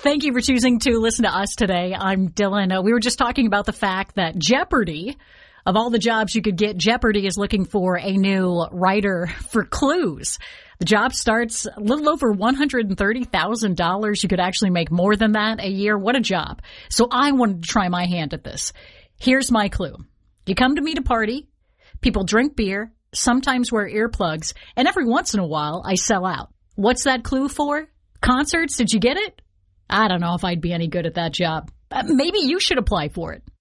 Thank you for choosing to listen to us today. I'm Dylan. We were just talking about the fact that Jeopardy! Of all the jobs you could get, Jeopardy! Is looking for a new writer for Clues. The job starts a little over $130,000. You could actually make more than that a year. What a job. So I wanted to try my hand at this. Here's my clue. You come to me to party. People drink beer, sometimes wear earplugs, and every once in a while I sell out. What's that clue for? Concerts? Did you get it? I don't know if I'd be any good at that job. Maybe you should apply for it.